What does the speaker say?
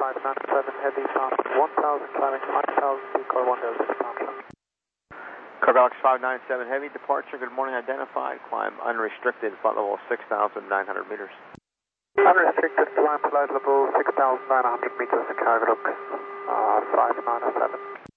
597 Heavy, pound 1000, climbing 5000, decoy 1 Delta, pound. Car Galaxy 597 Heavy, departure, good morning, identified, climb unrestricted, flight level 6,900 meters. Unrestricted climb, flight level 6,900 meters, Car Galaxy 597.